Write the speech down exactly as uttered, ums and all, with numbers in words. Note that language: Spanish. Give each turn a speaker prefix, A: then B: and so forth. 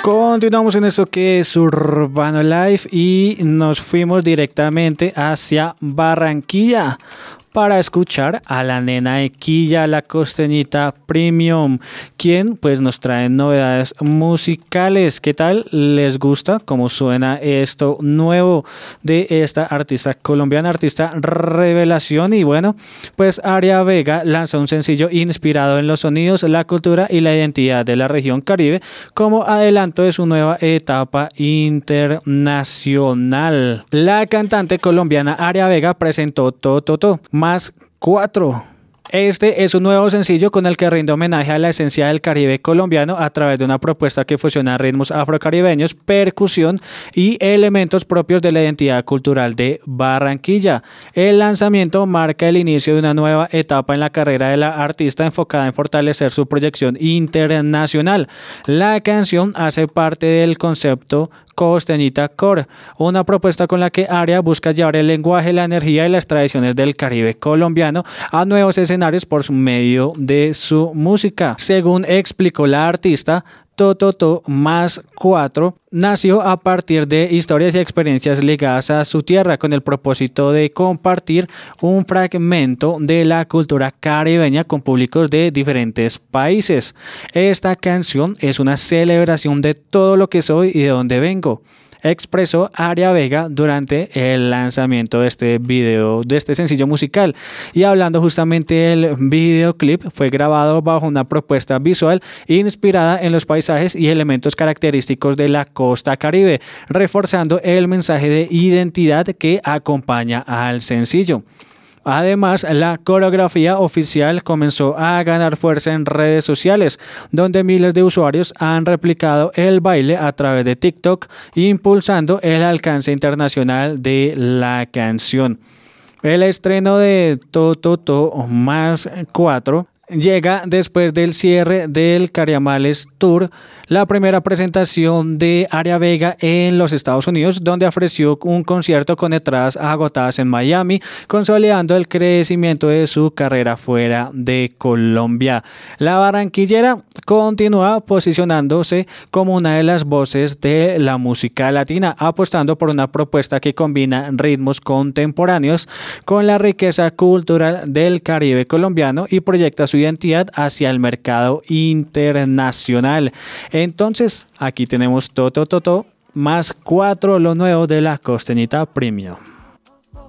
A: Continuamos en esto que es Urbano Life y nos fuimos directamente hacia Barranquilla para escuchar a la nena de Quilla, la costeñita Premium, quien pues nos trae novedades musicales. ¿Qué tal? ¿Les gusta cómo suena esto nuevo de esta artista colombiana, artista revelación? Y bueno, pues Aria Vega lanzó un sencillo inspirado en los sonidos, la cultura y la identidad de la región Caribe como adelanto de su nueva etapa internacional. La cantante colombiana Aria Vega presentó Tototo más cuatro. Este es un nuevo sencillo con el que rinde homenaje a la esencia del Caribe colombiano a través de una propuesta que fusiona ritmos afrocaribeños, percusión y elementos propios de la identidad cultural de Barranquilla. El lanzamiento marca el inicio de una nueva etapa en la carrera de la artista enfocada en fortalecer su proyección internacional. La canción hace parte del concepto Costeñita Core, una propuesta con la que Aria busca llevar el lenguaje, la energía y las tradiciones del Caribe colombiano a nuevos escenarios por medio de su música. Según explicó la artista, Tototo más cuatro nació a partir de historias y experiencias ligadas a su tierra con el propósito de compartir un fragmento de la cultura caribeña con públicos de diferentes países. Esta canción es una celebración de todo lo que soy y de dónde vengo, expresó Aria Vega durante el lanzamiento de este video, de este sencillo musical. Y hablando justamente del videoclip, fue grabado bajo una propuesta visual inspirada en los paisajes y elementos característicos de la costa Caribe, reforzando el mensaje de identidad que acompaña al sencillo. Además, la coreografía oficial comenzó a ganar fuerza en redes sociales, donde miles de usuarios han replicado el baile a través de TikTok, impulsando el alcance internacional de la canción. El estreno de Tototo más cuatro llega después del cierre del Cariamales Tour, la primera presentación de Aria Vega en los Estados Unidos, donde ofreció un concierto con entradas agotadas en Miami, consolidando el crecimiento de su carrera fuera de Colombia. La barranquillera continúa posicionándose como una de las voces de la música latina, apostando por una propuesta que combina ritmos contemporáneos con la riqueza cultural del Caribe colombiano y proyecta su identidad hacia el mercado internacional. Entonces, aquí tenemos Tototo más cuatro, lo nuevo de la costeñita Premium.